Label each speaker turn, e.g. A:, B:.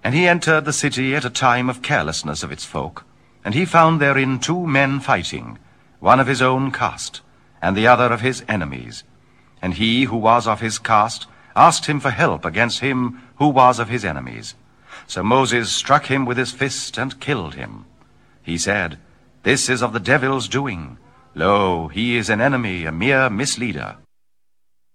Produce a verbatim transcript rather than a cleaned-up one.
A: And he entered the city at a time of carelessness of its folk, and he found therein two men fighting, one of his own caste, and the other of his enemies. And he who was of his caste asked him for help against him who was of his enemies. So Moses struck him with his fist and killed him. He said, This is of the devil's doing. Lo, he is an enemy, a mere misleader.